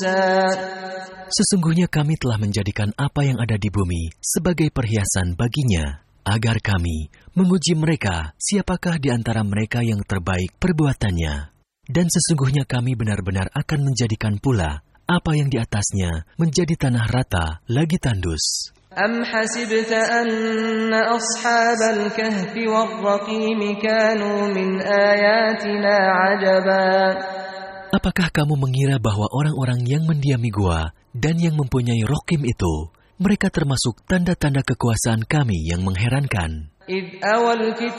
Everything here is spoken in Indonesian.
Sesungguhnya kami telah menjadikan apa yang ada di bumi sebagai perhiasan baginya, agar kami menguji mereka siapakah di antara mereka yang terbaik perbuatannya. Dan sesungguhnya kami benar-benar akan menjadikan pula apa yang di atasnya menjadi tanah rata lagi tandus. Am hasibta anna ashabal kahfi war-raqim kanu min ayatina ajaba. Apakah kamu mengira bahwa orang-orang yang mendiami gua dan yang mempunyai Rokim itu, mereka termasuk tanda-tanda kekuasaan kami yang mengherankan? إذ أوى الفتية